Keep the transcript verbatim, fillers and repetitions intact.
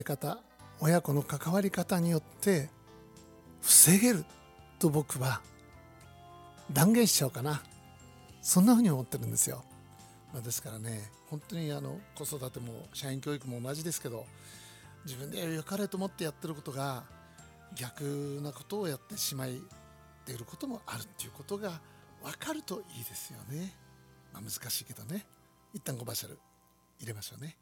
方、親子の関わり方によって防げると僕は断言しちゃおうかな、そんなふうに思ってるんですよ。まあ、ですからね、本当にあの子育ても社員教育も同じですけど、自分で良かれと思ってやってることが逆なことをやってしまいていることもあるっていうことが分かるといいですよね。まあ、難しいけどね。一旦コマーシャル入れましょうね。